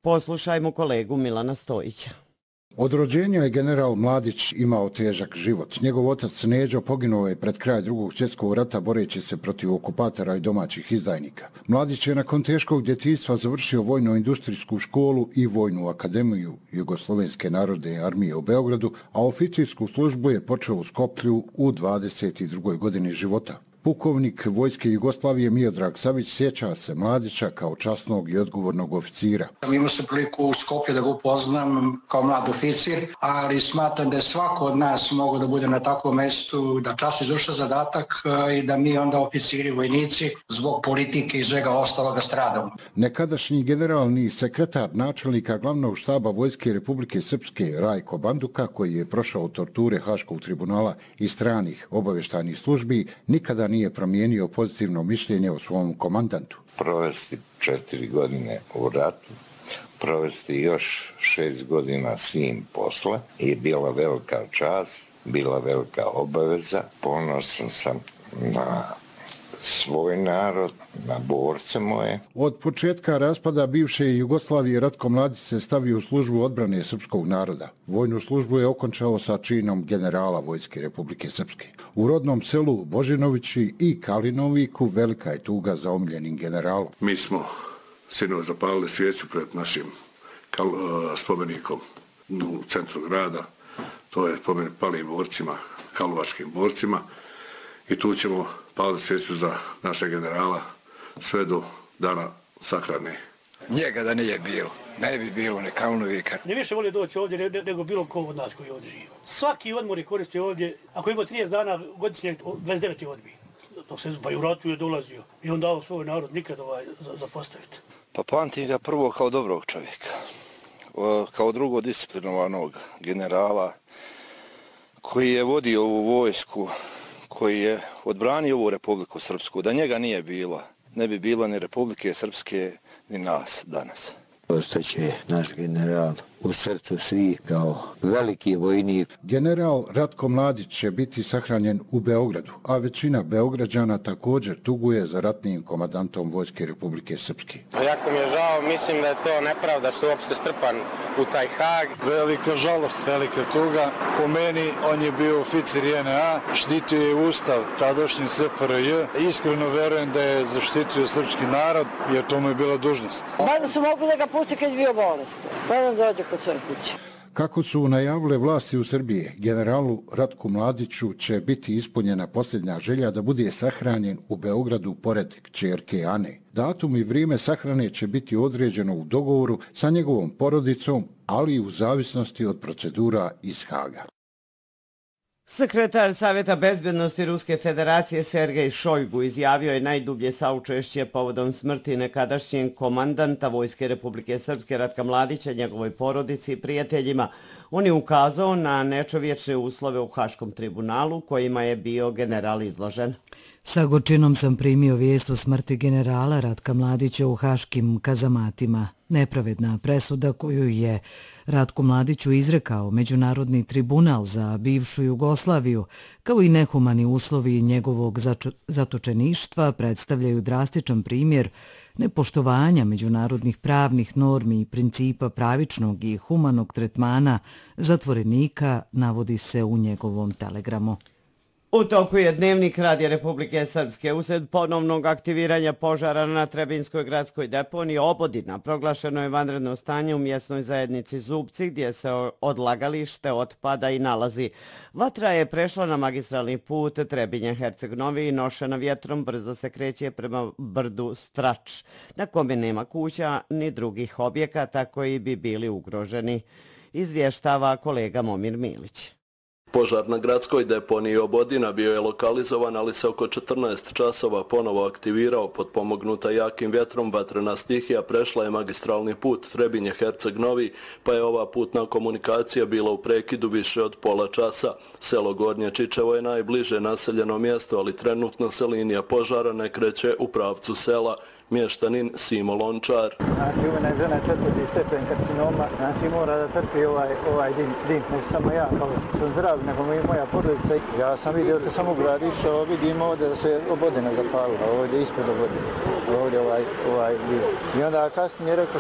Poslušajmo kolegu Milana Stojića. Od rođenja je general Mladić imao težak život. Njegov otac Neđo poginuo je pred kraj Drugog svjetskog rata boreći se protiv okupatora i domaćih izdajnika. Mladić je nakon teškog djetinjstva završio Vojno-industrijsku školu i Vojnu akademiju Jugoslovenske narodne armije u Beogradu, a oficirsku službu je počeo u Skoplju u 22. godini života. Pukovnik Vojske Jugoslavije Miodrag Savić sjeća se Mladića kao časnog i odgovornog oficira. Imao sam priliku u Skoplju da ga upoznam kao mlad oficir, ali smatram da je svako od nas mogao da bude na takvom mestu, da čas izvrša zadatak i da mi onda oficiri, vojnici, zbog politike i svega ostaloga stradamo. Nekadašnji generalni sekretar načelnika glavnog štaba Vojske Republike Srpske Rajko Banduka, koji je prošao torture Haškog tribunala i stranih obavještajnih službi, nikada nije promijenio pozitivno mišljenje o svom komandantu. Provesti 4 godine u ratu, provesti još 6 godina s njim posle je bila velika čast, bila velika obaveza. Ponosan sam na svoj narod, na borce moje. Od početka raspada bivše Jugoslavije Ratko Mladić se stavio u službu odbrane srpskog naroda. Vojnu službu je okončao sa činom generala Vojske Republike Srpske. U rodnom selu Božinovići i Kalinoviku velika je tuga za omiljenim generalom. Mi smo sinoć zapalili svijeću pred našim spomenikom u centru grada. To je spomenik palim borcima, karlovačkim borcima. I tu ćemo paliti svijeću za našeg generala sve do dana sahrane. Njega da nije bilo, ne bi bilo ni Kalnovika. Ne više volio doći ovdje nego bilo ko od nas koji ovdje živi. Svaki odmor je koristio ovdje, ako ima 30 dana godišnje, 29 je odbio. Dok se pa i u ratu je dolazio i on dao svoj narod nikad zapostaviti. Pa pamtim ga prvo kao dobrog čovjeka, kao drugo disciplinovanog generala koji je vodio ovu vojsku, koji je odbranio ovu Republiku Srpsku. Da njega nije bilo, ne bi bilo ni Republike Srpske, ni nas danas. Ostaće naš general u srcu svi kao veliki vojnik. General Ratko Mladić će biti sahranjen u Beogradu, a većina Beograđana također tuguje za ratnim komandantom Vojske Republike Srpske. Jako mi je žao, mislim da je to nepravda što je uopšte strpan u taj Hag. Velika žalost, velika tuga. Po meni on je bio oficir JNA, štitio je ustav tadašnji SFRJ. Iskreno verujem da je zaštitio srpski narod, jer to mu je bila dužnost. Mada su mogli da ga pusti kad je bio bolestan. Mada dođe kod svoje kuće. Kako su najavile vlasti u Srbiji, generalu Ratku Mladiću će biti ispunjena posljednja želja da bude sahranjen u Beogradu pored kćerke Ane. Datum i vrijeme sahrane će biti određeno u dogovoru sa njegovom porodicom, ali i u zavisnosti od procedura iz Haga. Sekretar Savjeta bezbednosti Ruske federacije Sergej Šojgu izjavio je najdublje saučešće povodom smrti nekadašnjeg komandanta Vojske Republike Srpske Ratka Mladića, njegovoj porodici i prijateljima. On je ukazao na nečovječne uslove u Haškom tribunalu kojima je bio general izložen. Sa gorčinom sam primio vijest o smrti generala Ratka Mladića u haškim kazamatima. Nepravedna presuda koju je Ratku Mladiću izrekao Međunarodni tribunal za bivšu Jugoslaviju, kao i nehumani uslovi njegovog zatočeništva, predstavljaju drastičan primjer nepoštovanja međunarodnih pravnih normi i principa pravičnog i humanog tretmana zatvorenika, navodi se u njegovom telegramu. U toku je Dnevnik Radija Republike Srpske. Usred ponovnog aktiviranja požara na Trebinskoj gradskoj deponiji Obodina proglašeno je vanredno stanje u mjesnoj zajednici Zubci gdje se odlagalište otpada i nalazi. Vatra je prešla na magistralni put Trebinje-Herceg-Novi i nošena vjetrom brzo se kreće prema brdu Strač, na kome nema kuća ni drugih objekata koji bi bili ugroženi, izvještava kolega Momir Milić. Požar na gradskoj deponiji Obodina bio je lokalizovan, ali se oko 14 časova ponovo aktivirao. Potpomognuta jakim vjetrom, vatrena stihija prešla je magistralni put Trebinje-Herceg-Novi, pa je ova putna komunikacija bila u prekidu više od pola časa. Selo Gornje Čičevo je najbliže naseljeno mjesto, ali trenutno se linija požara ne kreće u pravcu sela. Mještanin Simo Lončar. Znači, uvijek žena 4. stepen karcinoma, znači mora da trpi ovaj dim. Ne samo ja, kao sam zdrav, nego i moja porodica. Ja sam vidio da sam u gradišao, vidimo ovdje da se Obodina zapalila, ovdje ispred Obodina, ovdje ovaj dim. I onda kasnije rekao